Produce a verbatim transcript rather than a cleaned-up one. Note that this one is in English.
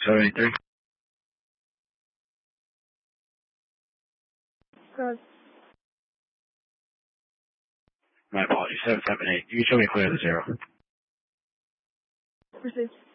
seventy-three. Good. My apologies. seven seven eight. You can show me clear the zero. Received.